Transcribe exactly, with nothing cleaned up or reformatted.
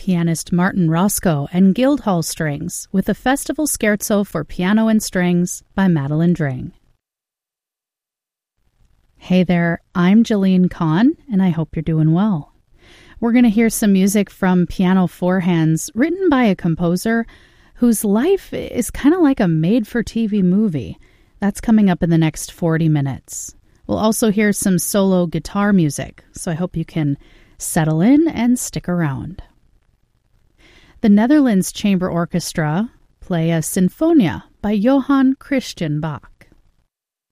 pianist Martin Roscoe and Guildhall Strings with a festival scherzo for piano and strings by Madeline Dring. Hey there, I'm Jillian Kahn, and I hope you're doing well. We're going to hear some music from Piano Four Hands, written by a composer whose life is kind of like a made-for-T V movie. That's coming up in the next forty minutes. We'll also hear some solo guitar music, so I hope you can settle in and stick around. The Netherlands Chamber Orchestra play a Sinfonia by Johann Christian Bach.